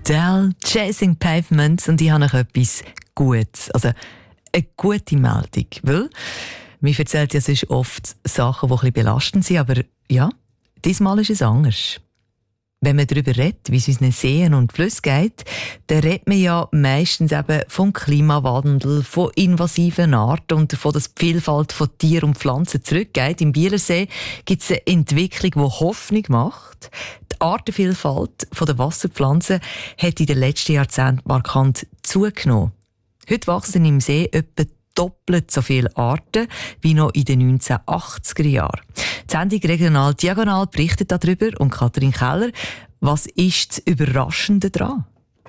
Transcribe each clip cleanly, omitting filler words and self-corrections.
Adele, Chasing Pavements, und ich habe noch etwas Gutes, also eine gute Meldung, weil mir erzählt ja sonst oft Sachen, die ein bisschen belastend sind, aber ja, diesmal ist es anders. Wenn man darüber redet, wie es unseren Seen und Flüssen geht, dann redet man ja meistens eben vom Klimawandel, von invasiven Arten und davon, dass die Vielfalt von Tieren und Pflanzen zurückgeht. Im Bielersee gibt es eine Entwicklung, die Hoffnung macht. Die Artenvielfalt der Wasserpflanzen hat in den letzten Jahrzehnten markant zugenommen. Heute wachsen im See etwa doppelt so viele Arten wie noch in den 1980er Jahren. Die Sendung «Regional Diagonal» berichtet darüber, und Katrin Keller, was ist das Überraschende daran?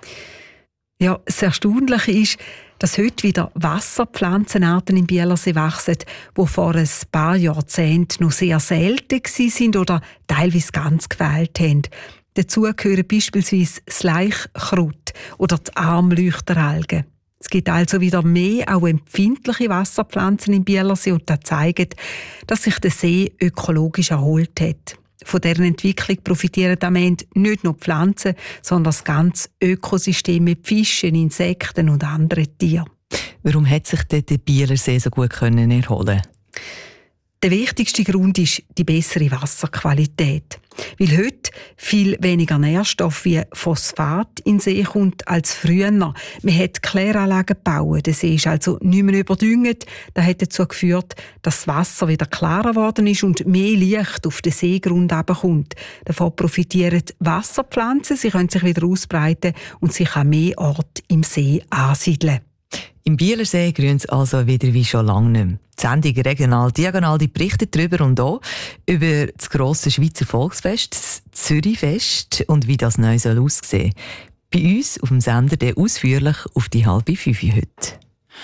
Ja, das Erstaunliche ist, dass heute wieder Wasserpflanzenarten im Bielersee wachsen, die vor ein paar Jahrzehnten noch sehr selten waren oder teilweise ganz gefehlt haben. Dazu gehören beispielsweise das Laichkraut oder die Armleuchteralgen. Es gibt also wieder mehr auch empfindliche Wasserpflanzen im Bielersee, und das zeigt, dass sich der See ökologisch erholt hat. Von deren Entwicklung profitieren am Ende nicht nur die Pflanzen, sondern das ganze Ökosystem mit Fischen, Insekten und anderen Tieren. Warum hat sich der Bielersee so gut erholen? Der wichtigste Grund ist die bessere Wasserqualität. Weil heute viel weniger Nährstoff wie Phosphat in den See kommt als früher. Man hat Kläranlagen gebaut, der See ist also nicht mehr überdüngt. Das hat dazu geführt, dass das Wasser wieder klarer geworden ist und mehr Licht auf den Seegrund herabkommt. Davon profitieren Wasserpflanzen, sie können sich wieder ausbreiten und sich an mehr Orten im See ansiedeln. Im Bielersee grünt es also wieder wie schon lange nicht mehr. Die Sendung «Regional Diagonal» die berichtet darüber und auch über das grosse Schweizer Volksfest, das Zürichfest, und wie das neu aussehen soll. Bei uns auf dem Sender ausführlich auf die 4:30 heute.